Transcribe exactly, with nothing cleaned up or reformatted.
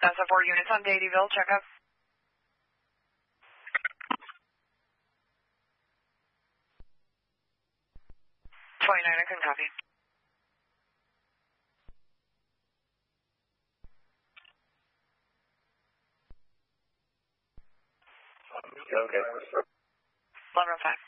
Delta four units on Dadyville, check up. twenty-nine, I can copy. Okay. eleven oh five.